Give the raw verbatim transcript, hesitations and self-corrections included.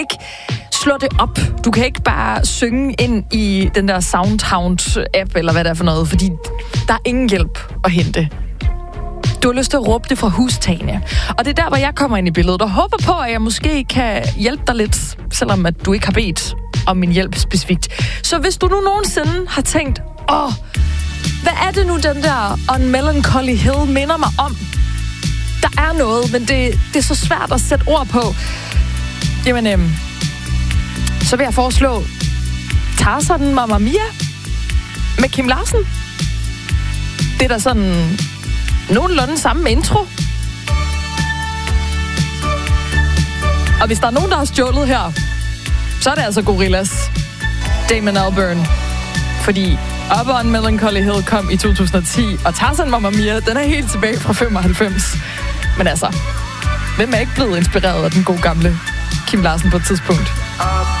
ikke slå det op. Du kan ikke bare synge ind i den der Soundhound-app, eller hvad det er for noget, fordi der er ingen hjælp at hente. Du har lyst til at råbe det fra hustagene. Og det er der, hvor jeg kommer ind i billedet, og håber på, at jeg måske kan hjælpe dig lidt, selvom at du ikke har bedt om min hjælp specifikt. Så hvis du nu nogensinde har tænkt, åh, hvad er det nu, den der On Melancholy Hill minder mig om? Der er noget, men det, det er så svært at sætte ord på. Jamen, øhm, så vil jeg foreslå Tarzan Mamma Mia med Kim Larsen. Det er da sådan nogenlunde samme intro. Og hvis der er nogen, der har stjålet her, så er det altså Gorillaz. Damon Albarn. Fordi Up on Melancholy Hill kom i to tusind og ti, og Tarzan Mamma Mia, den er helt tilbage fra femoghalvfems. Men altså, hvem er ikke blevet inspireret af den gode gamle Kim Larsen på et tidspunkt?